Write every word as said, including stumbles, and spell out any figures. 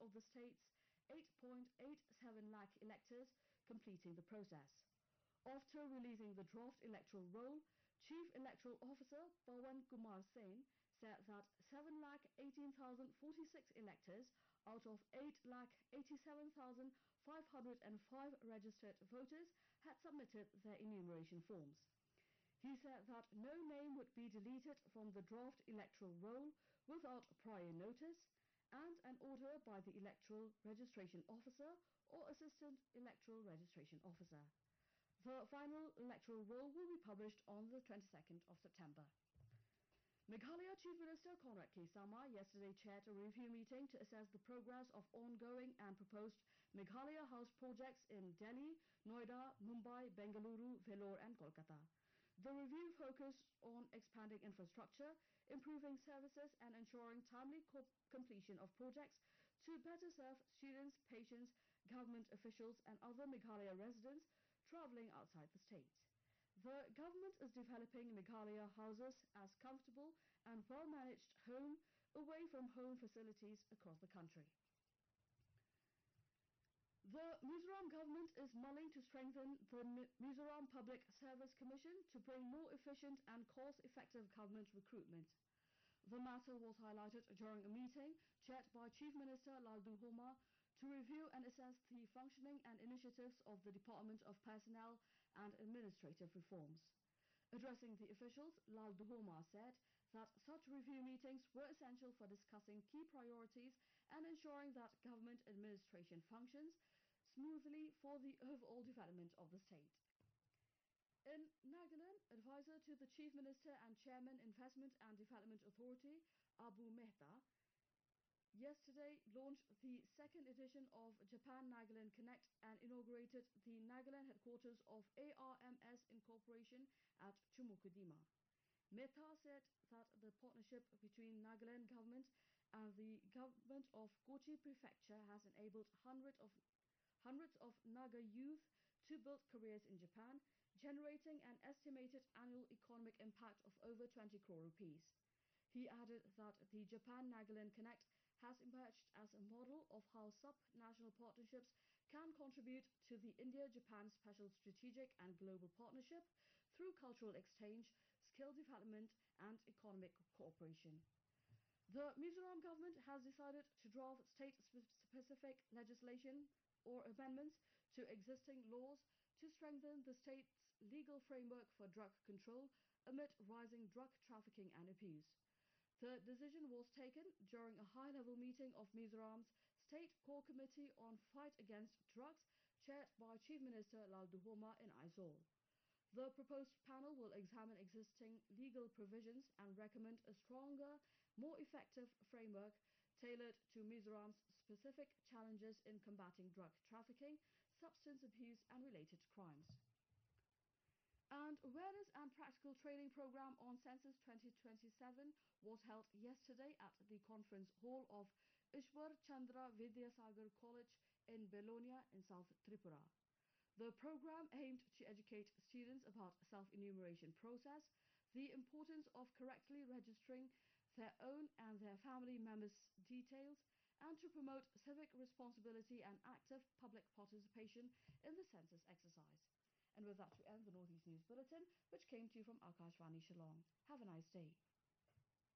of the state's eight point eight seven lakh electors completing the process. After releasing the draft electoral roll, Chief Electoral Officer Pawan Kumar Sen said that seven lakh eighteen thousand forty-six electors out of eight lakh eighty-seven thousand five hundred five registered voters had submitted their enumeration forms. He said that no name would be deleted from the draft electoral roll without prior notice and an order by the Electoral Registration Officer or Assistant Electoral Registration Officer. The final electoral roll will be published on the twenty-second of September. Meghalaya Chief Minister Conrad K. Sangma yesterday chaired a review meeting to assess the progress of ongoing and proposed Meghalaya House projects in Delhi, Noida, Mumbai, Bengaluru, Vellore and Kolkata. The review focused on expanding infrastructure, improving services and ensuring timely co completion of projects to better serve students, patients, government officials and other Meghalaya residents travelling outside the state. The government is developing Meghalaya houses as comfortable and well-managed home away from home facilities across the country. The Mizoram government is mulling to strengthen the Mizoram Public Service Commission to bring more efficient and cost-effective government recruitment. The matter was highlighted during a meeting chaired by Chief Minister Laldu Homa to review and assess the functioning and initiatives of the Department of Personnel and Administrative Reforms. Addressing the officials, Laldu Homa said that such review meetings were essential for discussing key priorities and ensuring that government administration functions smoothly for the overall development of the state. In Nagaland, advisor to the Chief Minister and Chairman Investment and Development Authority, Abu Mehta, yesterday launched the second edition of Japan Nagaland Connect and inaugurated the Nagaland headquarters of A R M S Incorporation at Chumukudima. Mehta said that the partnership between Nagaland government and the government of Kochi Prefecture has enabled hundreds of hundreds of Naga youth to build careers in Japan, generating an estimated annual economic impact of over twenty crore rupees. He added that the Japan Nagaland Connect has emerged as a model of how sub-national partnerships can contribute to the India-Japan Special Strategic and Global Partnership through cultural exchange, skill development and economic cooperation. The Mizoram government has decided to draft state-specific legislation or amendments to existing laws to strengthen the state's legal framework for drug control amid rising drug trafficking and abuse. The decision was taken during a high-level meeting of Mizoram's State Core Committee on Fight Against Drugs, chaired by Chief Minister Laldu Homa in Aizawl. The proposed panel will examine existing legal provisions and recommend a stronger, more effective framework tailored to Mizoram's specific challenges in combating drug trafficking, substance abuse and related crimes. An awareness and practical training program on Census twenty twenty-seven was held yesterday at the conference hall of Ishwar Chandra Vidyasagar College in Belonia in South Tripura. The program aimed to educate students about self-enumeration process, the importance of correctly registering their own and their family members' details, and to promote civic responsibility and active public participation in the census exercise. And with that, we end the Northeast News Bulletin, which came to you from Akashvani Shillong. Have a nice day.